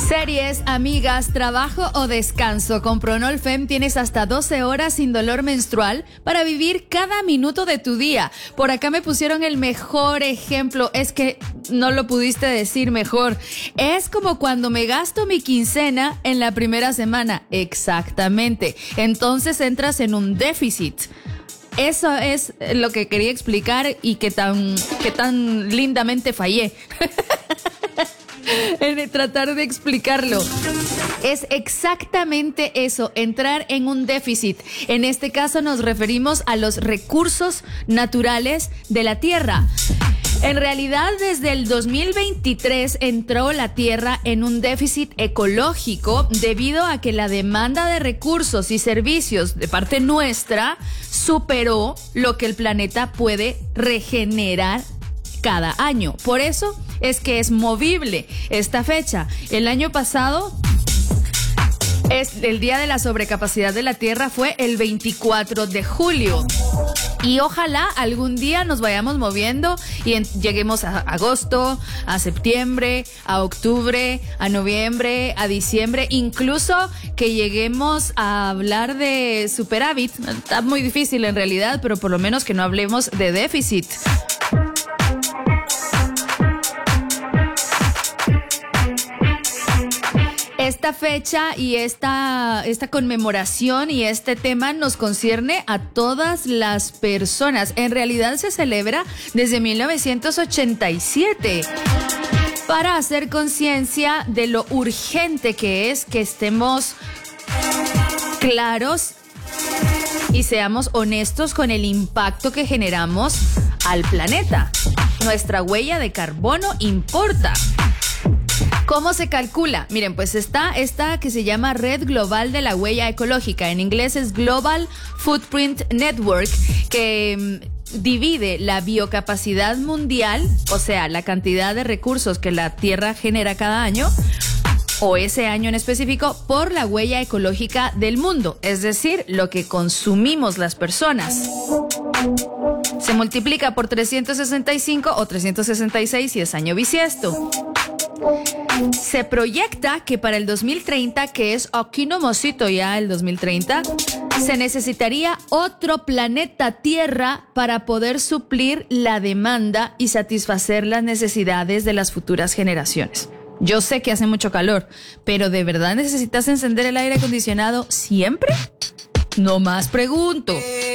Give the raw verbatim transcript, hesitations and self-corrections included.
Series, amigas, trabajo o descanso. Con Pronolfem tienes hasta doce horas sin dolor menstrual para vivir cada minuto de tu día. Por acá me pusieron el mejor ejemplo. Es que no lo pudiste decir mejor. Es como cuando me gasto mi quincena en la primera semana. Exactamente. Entonces entras en un déficit. Eso es lo que quería explicar y que tan, que tan lindamente fallé. En tratar de explicarlo. Es exactamente eso, entrar en un déficit. En este caso nos referimos a los recursos naturales de la Tierra. En realidad, desde el dos mil veintitrés entró la Tierra en un déficit ecológico debido a que la demanda de recursos y servicios de parte nuestra superó lo que el planeta puede regenerar cada año. Por eso es que es movible esta fecha. El año pasado, es el día de la sobrecapacidad de la Tierra fue el veinticuatro de julio. Y ojalá algún día nos vayamos moviendo y en, lleguemos a agosto, a septiembre, a octubre, a noviembre, a diciembre, incluso que lleguemos a hablar de superávit. Está muy difícil en realidad, pero por lo menos que no hablemos de déficit. Esta fecha y esta, esta conmemoración y este tema nos concierne a todas las personas. En realidad se celebra desde mil novecientos ochenta y siete para hacer conciencia de lo urgente que es que estemos claros y seamos honestos con el impacto que generamos al planeta. Nuestra huella de carbono importa. ¿Cómo se calcula? Miren, pues está esta que se llama Red Global de la Huella Ecológica. En inglés es Global Footprint Network, que mmm, divide la biocapacidad mundial, o sea, la cantidad de recursos que la Tierra genera cada año, o ese año en específico, por la huella ecológica del mundo, es decir, lo que consumimos las personas. Se multiplica por trescientos sesenta y cinco o trescientos sesenta y seis si es año bisiesto. Se proyecta que para el dos mil treinta, que es aquí nomásito ya el dos mil treinta, se necesitaría otro planeta Tierra para poder suplir la demanda y satisfacer las necesidades de las futuras generaciones. Yo sé que hace mucho calor, pero ¿de verdad necesitas encender el aire acondicionado siempre? No más pregunto.